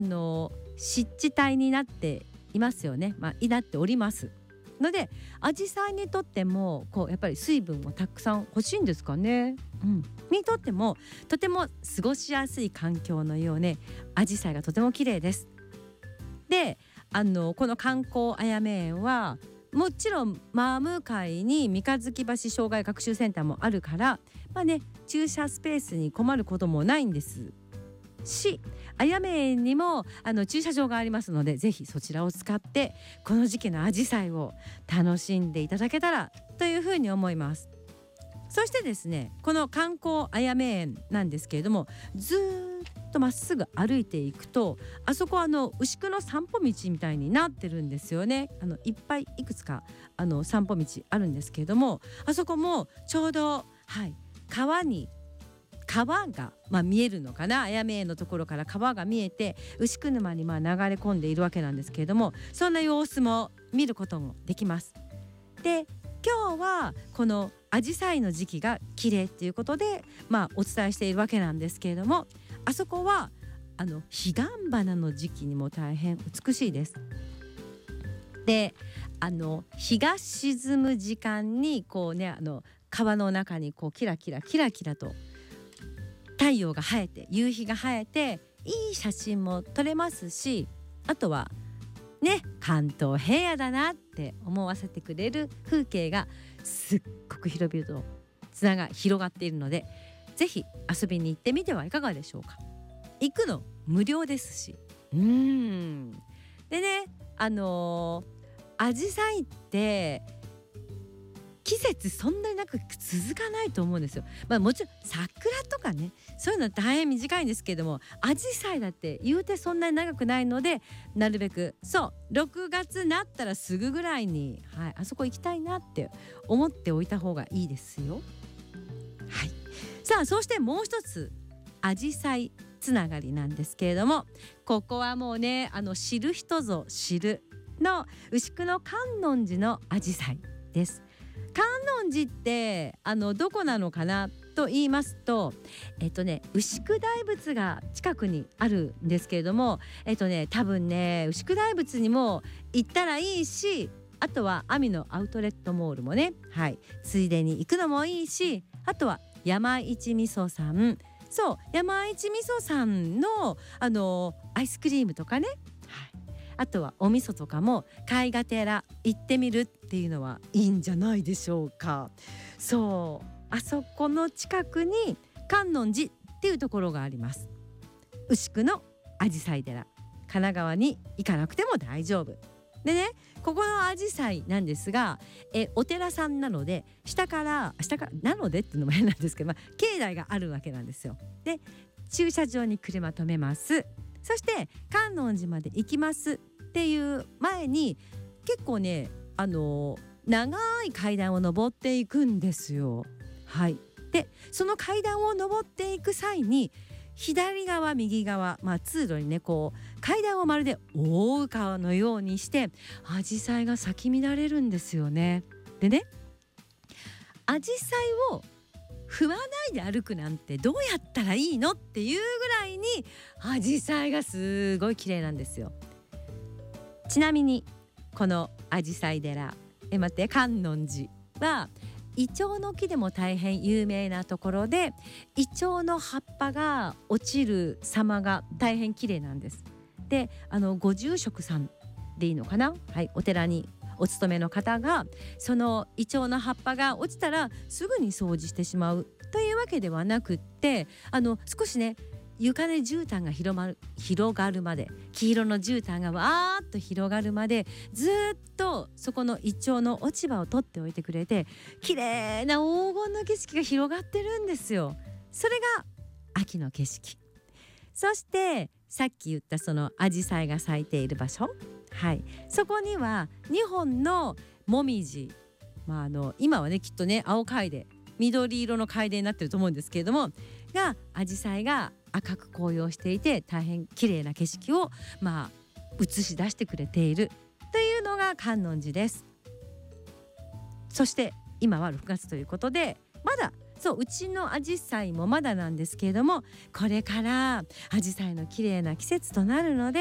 湿地帯になっていますよね、になっておりますので、アジサイにとってもやっぱり水分をたくさん欲しいんですかね、にとってもとても過ごしやすい環境のようね、アジサイがとても綺麗です。でこの観光あやめ園はもちろん真向かいに三日月橋障害学習センターもあるから、駐車スペースに困ることもないんですし、あやめ園にも駐車場がありますので、ぜひそちらを使ってこの時期のアジサイを楽しんでいただけたらというふうに思います。そしてですね、この観光あやめ園なんですけれども、ずーっとまっすぐ歩いていくと、あそこ牛久の散歩道みたいになってるんですよね。いっぱいいくつか散歩道あるんですけれども、あそこもちょうど、川が、見えるのかな、あやめ園のところから川が見えて牛久沼に流れ込んでいるわけなんですけれども、そんな様子も見ることもできます。で、今日はこのアジサイの時期が綺麗っていうことで、お伝えしているわけなんですけれども、あそこは彼岸花の時期にも大変美しいです。で、日が沈む時間に川の中にキラキラと太陽が映えて、夕日が映えて、いい写真も撮れますし、あとはね、関東平野だなって思わせてくれる風景がすっごく広々と広がっているので、ぜひ遊びに行ってみてはいかがでしょうか。行くの無料ですし、でね、アジサイって季節そんなに長く続かないと思うんですよ。もちろん桜とかね、そういうのは大変短いんですけども、アジサイだって言うてそんなに長くないので、なるべく6月になったらすぐぐらいに、あそこ行きたいなって思っておいた方がいいですよ。さあ、そしてもう一つアジサイつながりなんですけれども、ここはもうね、知る人ぞ知るの牛久の観音寺のアジサイです。観音寺ってどこなのかなと言いますと、牛久大仏が近くにあるんですけれども、多分ね、牛久大仏にも行ったらいいし、あとは網野アウトレットモールもね、ついでに行くのもいいし、あとは山一味噌さん、山一味噌さんのアイスクリームとかね、あとはお味噌とかも貝が寺行ってみるっていうのはいいんじゃないでしょうか。あそこの近くに観音寺っていうところがあります。牛久のあじさい寺、神奈川に行かなくても大丈夫でね、ここのあじさいなんですが、お寺さんなので下からなのでっていうのも変なんですけど、境内があるわけなんですよ。で、駐車場に車止めます。そして観音寺まで行きますっていう前に、結構ね、長い階段を登っていくんですよ。で、その階段を登っていく際に左側右側、通路にね、階段をまるで覆うかのようにしてアジサイが咲き乱れるんですよね。でね、アジサイを踏まないで歩くなんてどうやったらいいのっていうぐらいにアジサイがすごい綺麗なんですよ。ちなみにこのアジサイ寺、観音寺はイチョウの木でも大変有名なところで、イチョウの葉っぱが落ちる様が大変綺麗なんです。で、ご住職さんでいいのかな、お寺にお勤めの方がそのイチョウの葉っぱが落ちたらすぐに掃除してしまうというわけではなくって、少しね、床で絨毯が広がるまで、黄色の絨毯がわーっと広がるまでずっとそこのイチョウの落ち葉を取っておいてくれて、綺麗な黄金の景色が広がってるんですよ。それが秋の景色。そしてさっき言ったそのアジサイが咲いている場所、そこには2本のもみじ、今はね、きっとね、青カイデ、緑色のカイデになってると思うんですけれども、アジサイが赤く紅葉していて大変綺麗な景色を映し出してくれているというのが観音寺です。そして今は6月ということで、まだそう、うちのアジサイもまだなんですけれども、これからアジサイの綺麗な季節となるので、